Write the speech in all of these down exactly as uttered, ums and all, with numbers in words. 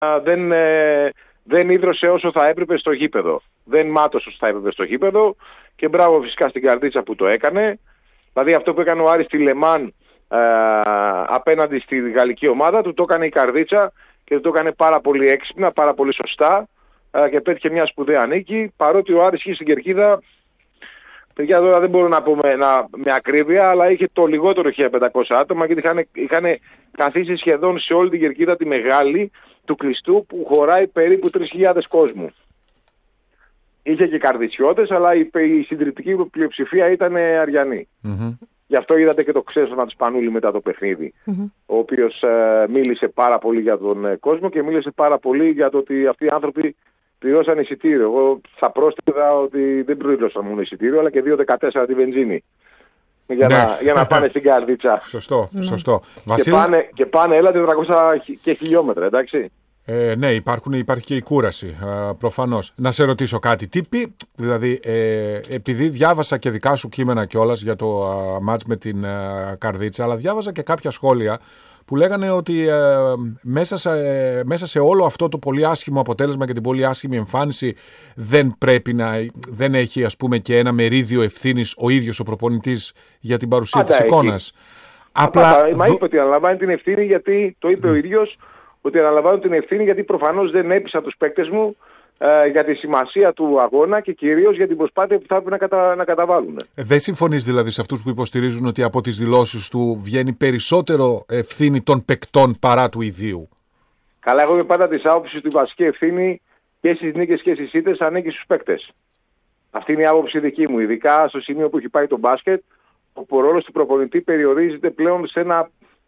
δεν, ε, δεν ίδρωσε όσο θα έπρεπε στο γήπεδο. Δεν μάτωσε όσο θα έπρεπε στο γήπεδο και μπράβο φυσικά στην Καρδίτσα που το έκανε. Δηλαδή αυτό που έκανε ο Άρης στη Λεμάν ε, απέναντι στη γαλλική ομάδα του το έκανε η Καρδίτσα και το έκανε πάρα πολύ έξυπνα, πάρα πολύ σωστά ε, και πέτυχε μια σπουδαία νίκη, παρότι ο Άρης είχε στην κερκίδα, παιδιά τώρα δεν μπορώ να πω με, να, με ακρίβεια, αλλά είχε το λιγότερο χίλια πεντακόσια άτομα και είχαν, είχαν καθίσει σχεδόν σε όλη την κερκίδα τη μεγάλη του κλειστού που χωράει περίπου τρεις χιλιάδες κόσμου. Είχε και καρδιτσιώτες, αλλά η, η συντριπτική πλειοψηφία ήταν αριανή. Mm-hmm. Γι' αυτό είδατε και το ξέσπασμα του Σπανούλη μετά το παιχνίδι, mm-hmm. ο οποίος ε, μίλησε πάρα πολύ για τον ε, κόσμο και μίλησε πάρα πολύ για το ότι αυτοί οι άνθρωποι πληρώσαν εισιτήριο. Εγώ θα πρόσθετα ότι δεν πληρώσαν μόνο εισιτήριο, αλλά και δύο δεκατέσσερα τη βενζίνη. Για, ναι. να, για να πάνε στην Καρδίτσα. Σωστό, σωστό. Και, Βασίλη... πάνε, και πάνε έλα τετρακόσια και χιλιόμετρα, εντάξει. Ε, ναι, υπάρχουν, υπάρχει και η κούραση, ε, προφανώς. Να σε ρωτήσω κάτι. Τι πει, δηλαδή, ε, επειδή διάβασα και δικά σου κείμενα κιόλας για το ε, μάτς με την ε, Καρδίτσα, αλλά διάβαζα και κάποια σχόλια που λέγανε ότι ε, μέσα, σε, ε, μέσα σε όλο αυτό το πολύ άσχημο αποτέλεσμα και την πολύ άσχημη εμφάνιση δεν πρέπει να, δεν έχει ας πούμε και ένα μερίδιο ευθύνης ο ίδιος ο προπονητής για την παρουσία της εικόνας. Απλά, Μα είπε ότι αναλαμβάνει την ευθύνη γιατί, το είπε mm. ο ίδιος, ότι αναλαμβάνω την ευθύνη γιατί προφανώς δεν έπεισα τους παίκτες μου ε, για τη σημασία του αγώνα και κυρίως για την προσπάθεια που θα έπρεπε να, κατα, να καταβάλουν. Ε, δεν συμφωνείς δηλαδή σε αυτούς που υποστηρίζουν ότι από τις δηλώσεις του βγαίνει περισσότερο ευθύνη των παικτών παρά του ιδίου? Καλά, εγώ είμαι πάντα της άποψης ότι η βασική ευθύνη και στις νίκες και στις ήττες ανήκει στους παίκτες. Αυτή είναι η άποψη δική μου, ειδικά στο σημείο που έχει πάει το μπάσκετ, όπου ο ρόλος του προπονητή περιορίζεται πλέον σε ένα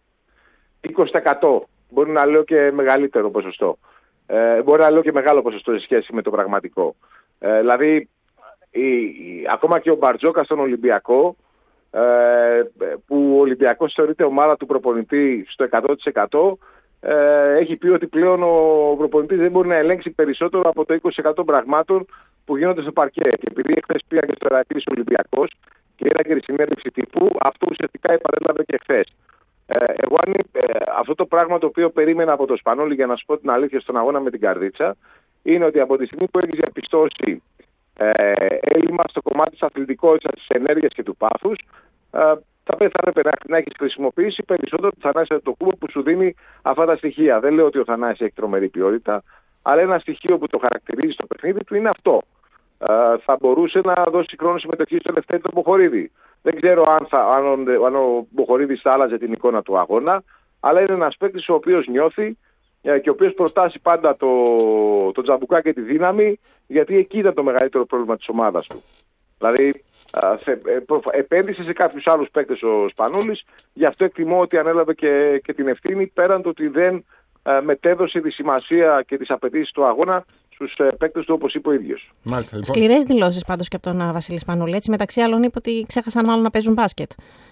είκοσι τοις εκατό. Μπορεί να λέω και μεγαλύτερο ποσοστό. Ε, μπορεί να λέω και μεγάλο ποσοστό σε σχέση με το πραγματικό. Ε, δηλαδή, η, η, ακόμα και ο Μπαρτζόκα στον Ολυμπιακό, ε, που ο Ολυμπιακός θεωρείται ομάδα του προπονητή στο εκατό τοις εκατό, ε, έχει πει ότι πλέον ο προπονητής δεν μπορεί να ελέγξει περισσότερο από το είκοσι τοις εκατό πραγμάτων που γίνονται στο παρκέ. Και επειδή χθες πήγα και στο Ηρακλής Ολυμπιακός και είδα και τη συνέντευξη τύπου, αυτό ουσιαστικά επανέλαβε και χθες. Ε, εγώ αν, ε, αυτό το πράγμα το οποίο περίμενα από το Σπανόλη, για να σου πω την αλήθεια, στον αγώνα με την Καρδίτσα, είναι ότι από τη στιγμή που έχεις διαπιστώσει ε, έλλειμμα στο κομμάτι της αθλητικότητας, της ενέργειας και του πάθους, ε, θα έπρεπε να, να έχεις χρησιμοποιήσει περισσότερο το Θανάση Αντετοκούνμπο που σου δίνει αυτά τα στοιχεία. Δεν λέω ότι ο Θανάσης έχει τρομερή ποιότητα, αλλά ένα στοιχείο που το χαρακτηρίζει στο παιχνίδι του είναι αυτό. Uh, θα μπορούσε να δώσει χρόνο συμμετοχή στο Λευτέρη τον Μποχορίδη. Δεν ξέρω αν, θα, αν, ο, αν ο Μποχορίδης θα άλλαζε την εικόνα του αγώνα, αλλά είναι ένας παίκτης ο οποίος νιώθει uh, και ο οποίος προτάσει πάντα το, το τζαμπουκά και τη δύναμη, γιατί εκεί ήταν το μεγαλύτερο πρόβλημα της ομάδας του. Δηλαδή uh, θε, ε, προ, επένδυσε σε κάποιους άλλους παίκτες ο Σπανούλης, γι' αυτό εκτιμώ ότι ανέλαβε και, και την ευθύνη, πέραν το ότι δεν uh, μετέδωσε τη σημασία και τις απαιτήσεις του αγώνα στους παίκτες του, όπως είπε ο ίδιος. Μάλιστα, λοιπόν. Σκληρές δηλώσεις πάντως και από τον Βασίλη Σπανούλη. Έτσι, μεταξύ άλλων είπε ότι ξέχασαν μάλλον να παίζουν μπάσκετ.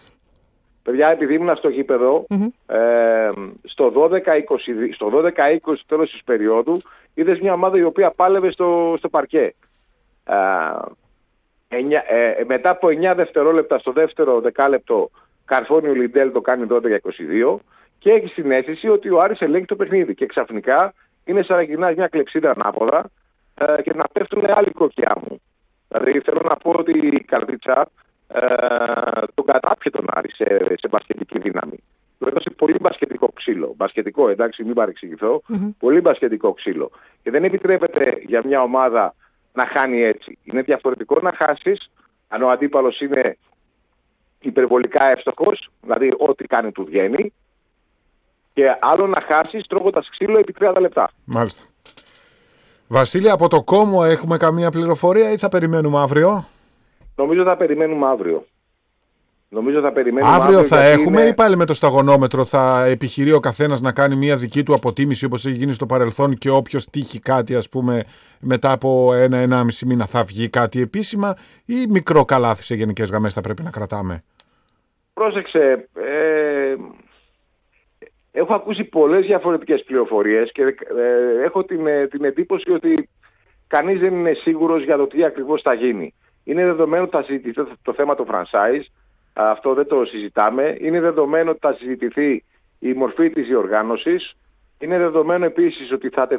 Παιδιά, επειδή ήμουν στο γήπεδο, mm-hmm. ε, στο δώδεκα είκοσι, στο δώδεκα είκοσι τέλος της περίοδου, είδες μια ομάδα η οποία πάλευε στο, στο παρκέ. Ε, εννιά, ε, μετά από εννιά δευτερόλεπτα στο δεύτερο δεκάλεπτο, καρφώνει ο Λιντέλ, το κάνει δώδεκα είκοσι δύο και έχει την αίσθηση ότι ο Άρης ελέγχει το παιχνίδι και ξαφνικά είναι σαν να γυρνάς μια κλεψίδα ανάποδα ε, και να πέφτουν άλλοι κόκκιά μου. Δηλαδή θέλω να πω ότι η Καρδίτσα ε, τον κατάπιε τον Άρη σε, σε μπασκετική δύναμη. Του έδωσε πολύ μπασκετικό ξύλο. Μπασκετικό, εντάξει, μην παρεξηγηθώ. Mm-hmm. Πολύ μπασκετικό ξύλο. Και δεν επιτρέπεται για μια ομάδα να χάνει έτσι. Είναι διαφορετικό να χάσεις αν ο αντίπαλος είναι υπερβολικά εύστοχος, δηλαδή ό,τι κάνει του βγαίνει. Και άλλο να χάσεις τρώγοντας ξύλο επί τριάντα λεπτά. Μάλιστα. Βασίλη, από το Κόμο έχουμε καμία πληροφορία ή θα περιμένουμε αύριο? Νομίζω θα περιμένουμε αύριο. Νομίζω θα περιμένουμε αύριο. Αύριο θα έχουμε είναι... ή πάλι με το σταγονόμετρο θα επιχειρεί ο καθένας να κάνει μια δική του αποτίμηση όπως έχει γίνει στο παρελθόν και όποιος τύχει κάτι, ας πούμε, μετά από ένα-ενάμιση μήνα θα βγει κάτι επίσημα, ή μικρό καλάθι σε γενικές γραμμές θα πρέπει να κρατάμε? Πρόσεξε, ε... έχω ακούσει πολλές διαφορετικές πληροφορίες και ε, έχω την, ε, την εντύπωση ότι κανείς δεν είναι σίγουρος για το τι ακριβώς θα γίνει. Είναι δεδομένο ότι θα συζητηθεί το θέμα του franchise, αυτό δεν το συζητάμε. Είναι δεδομένο ότι θα συζητηθεί η μορφή της διοργάνωσης. Είναι δεδομένο επίσης ότι θα